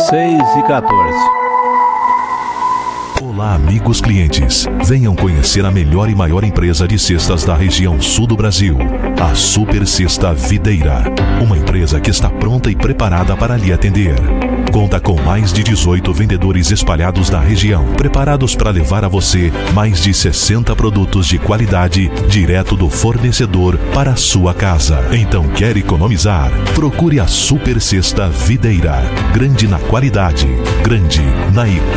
6h14. Olá, amigos clientes. Venham conhecer a melhor e maior empresa de cestas da região sul do Brasil, a Super Cesta Videira. Uma empresa que está pronta e preparada para lhe atender. Conta com mais de 18 vendedores espalhados na região, preparados para levar a você mais de 60 produtos de qualidade direto do fornecedor para a sua casa. Então, quer economizar? Procure a Super Cesta Videira. Grande na qualidade, grande na